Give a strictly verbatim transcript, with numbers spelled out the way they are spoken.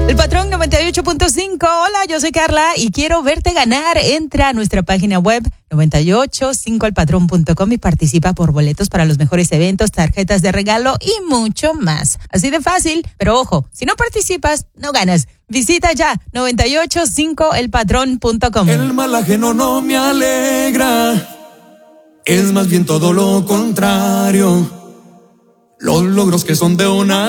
El Patrón noventa y ocho punto cinco. Hola, yo soy Carla y quiero verte ganar. Entra a nuestra página web noventa y ocho cinco el patrón punto com y participa por boletos para los mejores eventos, tarjetas de regalo y mucho más. Así de fácil, pero ojo, si no participas, no ganas. Visita ya noventa y ocho cinco el patrón punto com. El mal ajeno no me alegra, es más bien todo lo contrario. Los logros que son de una